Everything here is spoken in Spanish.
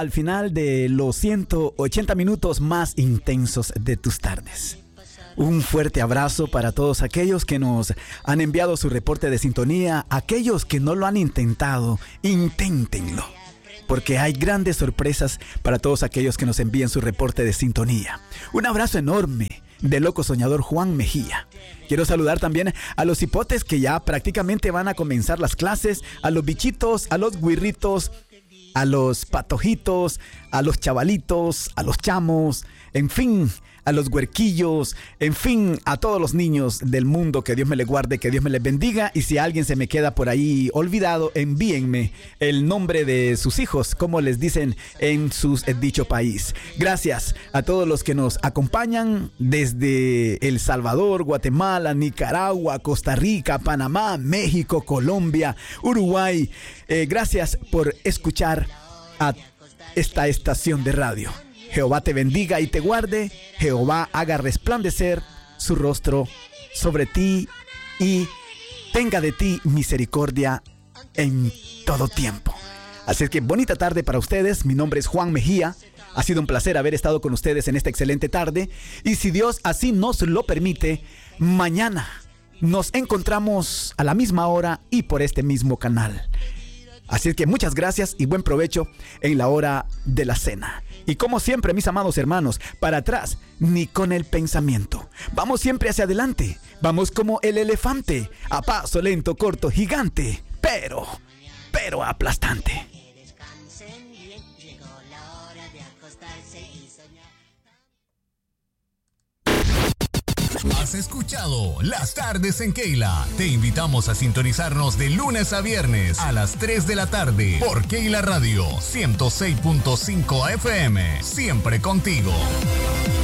al final de los 180 minutos más intensos de tus tardes. Un fuerte abrazo para todos aquellos que nos han enviado su reporte de sintonía. Aquellos que no lo han intentado, inténtenlo, porque hay grandes sorpresas para todos aquellos que nos envíen su reporte de sintonía. Un abrazo enorme de loco soñador Juan Mejía. Quiero saludar también a los hipotes que ya prácticamente van a comenzar las clases, a los bichitos, a los guirritos, a los patojitos, a los chavalitos, a los chamos, en fin, a los huerquillos, en fin, a todos los niños del mundo. Que Dios me les guarde, que Dios me les bendiga. Y si alguien se me queda por ahí olvidado, envíenme el nombre de sus hijos, como les dicen en su dicho país. Gracias a todos los que nos acompañan desde El Salvador, Guatemala, Nicaragua, Costa Rica, Panamá, México, Colombia, Uruguay. Gracias por escuchar a esta estación de radio. Jehová te bendiga y te guarde. Jehová haga resplandecer su rostro sobre ti y tenga de ti misericordia en todo tiempo. Así es que bonita tarde para ustedes. Mi nombre es Juan Mejía. Ha sido un placer haber estado con ustedes en esta excelente tarde. Y si Dios así nos lo permite, mañana nos encontramos a la misma hora y por este mismo canal. Así es que muchas gracias y buen provecho en la hora de la cena. Y como siempre, mis amados hermanos, para atrás ni con el pensamiento. Vamos siempre hacia adelante. Vamos como el elefante, a paso lento, corto, gigante, pero aplastante. Has escuchado Las Tardes en Keila. Te invitamos a sintonizarnos de lunes a viernes a las 3 de la tarde por Keila Radio 106.5 FM. Siempre contigo.